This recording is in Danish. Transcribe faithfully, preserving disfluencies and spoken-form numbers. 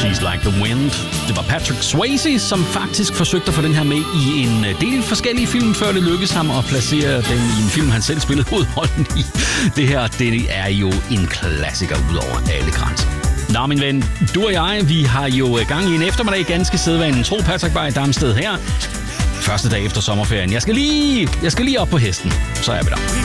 She's Like the Wind. Det var Patrick Swayze, som faktisk forsøgte at få den her med i en del forskellige film, før det lykkedes ham at placere den i en film, han selv spillede hovedrollen i. Det her, det er jo en klassiker ud over alle grænser. Nå, min ven, du og jeg, vi har jo gang i en eftermiddag ganske sædvanen tro. Patrick Bay Damsted her. Første dag efter sommerferien. Jeg skal lige, jeg skal lige op på hesten, så er vi der.